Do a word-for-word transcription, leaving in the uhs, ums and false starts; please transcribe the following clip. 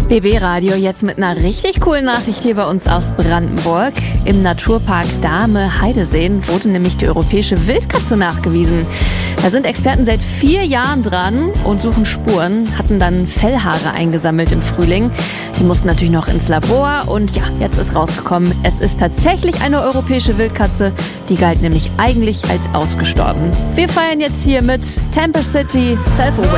B B-Radio jetzt mit einer richtig coolen Nachricht hier bei uns aus Brandenburg. Im Naturpark Dahme-Heideseen wurde nämlich die europäische Wildkatze nachgewiesen. Da sind Experten seit vier Jahren dran und suchen Spuren, hatten dann Fellhaare eingesammelt im Frühling. Die mussten natürlich noch ins Labor und ja, jetzt ist rausgekommen, es ist tatsächlich eine europäische Wildkatze. Die galt nämlich eigentlich als ausgestorben. Wir feiern jetzt hier mit Tampa City Self-Aware.